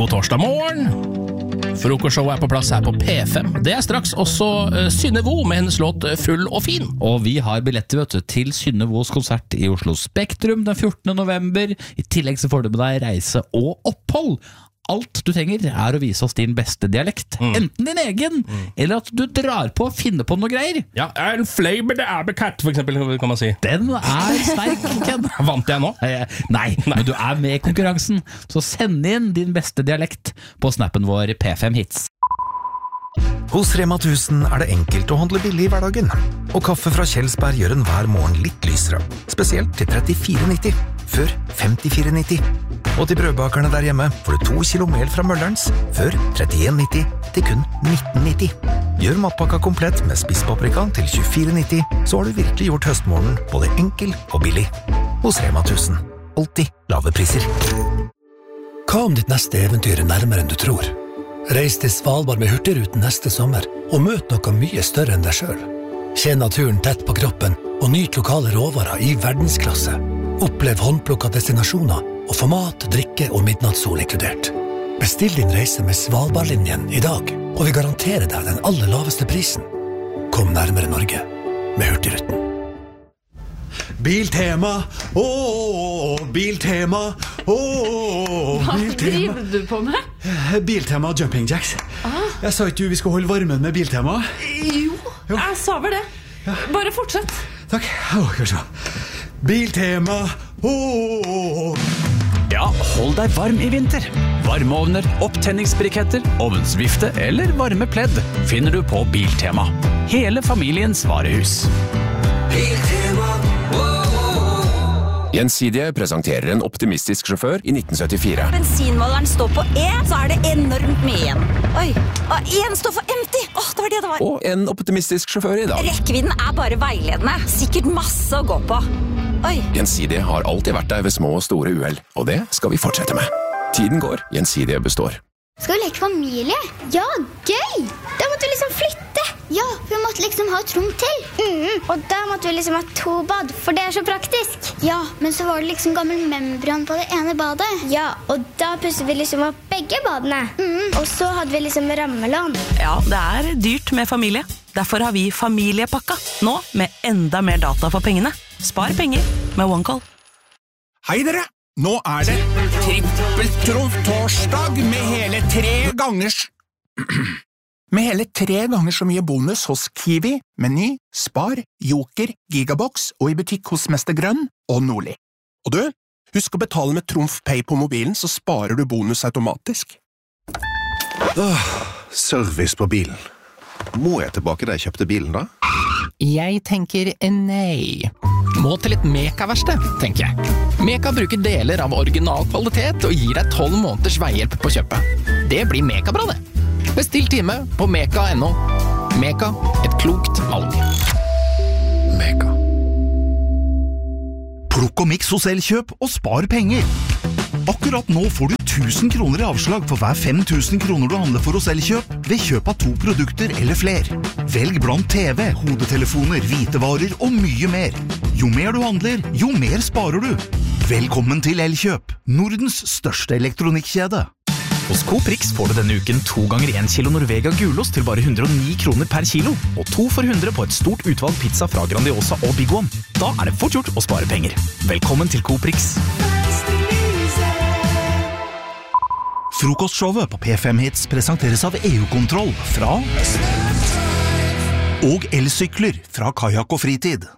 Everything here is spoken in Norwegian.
God torsdag morgen. Frokostshowet på plass her på P5. Det straks også Synne Vo med hennes låt Full og fin. Og vi har billetter til Synne Vos konsert i Oslo Spektrum den 14. november. I tillegg så får du med deg reise og opphold. Alt du trenger å vise oss din beste dialekt. Enten din egen, eller at du drar på og finner på noe greier. Ja, en flavor det katt, for eksempel, kan man si. Den sterk, Ken. Vant jeg nå? Nei, men du med i konkurransen. Så send inn din beste dialekt på snappen vår P5 Hits. Hos Rema 1000 det enkelt å handle billig i hverdagen. Og kaffe fra Kjelsberg gjør en hver morgen litt lysere. Spesielt til 34,90, før 54,90. Og til brødbakerne der hjemme får du 2 kilo mel fra Møllerens, før 31,90 til kun 19,90. Gjør matpakka komplett med spisspaprika til 24,90, så har du virkelig gjort høstmorgen både enkel og billig. Hos Rema 1000. Alltid lave priser. Hva om ditt neste eventyr nærmere enn du tror? Reis til Svalbard med Hurtigruten neste sommer, og møt noe mye større enn deg selv. Kjenn naturen tett på kroppen, og nyt lokale råvarer i verdensklasse. Opplev håndplukka destinasjoner, og få mat, drikke og midnattssol inkludert. Bestill din reise med Svalbardlinjen i dag, og vi garanterer deg den aller laveste prisen. Kom nærmere Norge med Hurtigruten. Biltema, Biltema, Hva driver du på med? Biltema Jumping Jacks. Jeg sa ikke vi skal holde varmen med Biltema. Jo, jeg sa vel det. Bare fortsett. Takk. Kanskje. Biltema, Ja, hold deg varm i vinter. Varmeovner, opptenningsbriketter, ovnsvifte eller varme pledd finner du på Biltema. Hele familiens varehus. Gjensidige presenterer en optimistisk sjåfør i 1974. Bensinmåleren står på E, så det enormt mye igjen. Oi, en står for empty. Det var det det var. Og en optimistisk sjåfør i dag. Rekkevidden bare veiledende. Sikkert masse å gå på. Oi. Gjensidige har alltid vært der ved små og store uheld, og det skal vi fortsette med. Tiden går, Gjensidige består. Skal vi leke familie? Ja, gøy! Da måtte vi liksom flytte. Ja, vi måtte liksom ha et rom til. Og da måtte vi liksom ha 2 bad, for det så praktisk. Ja, men så var det liksom gammel membran på det ene badet. Ja, og da pusset vi liksom opp begge badene. Og så hadde vi liksom rammelån. Ja, det dyrt med familie. Derfor har vi familiepakka, nå med enda mer data for pengene. Spar penger med OneCall. Hei dere! Nå det trippeltrumf-torsdag med hele 3 ganger så mye bonus hos Kiwi, Meny, Spar, Joker, Gigabox og i butikk hos Mester Grønn og Nordli. Og du, husk å betale med Trumf Pay på mobilen, så sparer du bonus automatisk. Service på bilen. Må jeg tilbake da jeg kjøpte bilen da? Jeg tenker nei. Må til litt Meka-verksted, tenker jeg. Meka bruker deler av original kvalitet og gir deg 12 måneders veihjelp på kjøpet. Det blir Meka-bra, det. Bestill time på meka.no. Meka, et klokt valg. Meka. Plukk og miks hos Elkjøp og spar penger. Akkurat nå får du 1000 kroner i avslag for hver 5000 kroner du handler for hos Elkjøp ved kjøp av 2 produkter eller fler. Velg blant TV, hodetelefoner, hvitevarer og mye mer. Jo mer du handler, jo mer sparer du. Velkommen til Elkjøp, Nordens største elektronikkjede. Hos Coop Rix får du denne uken 2 ganger 1 kilo Norvega gulost til bare 109 kroner per kilo, og 2 for 100 på et stort utvalg pizza fra Grandiosa og Big One. Da det fort gjort å spare penger. Velkommen til Coop Rix. Frokostshowet på P5 Hits presenteres av EU-kontroll fra og elsykler fra Kajak og Fritid.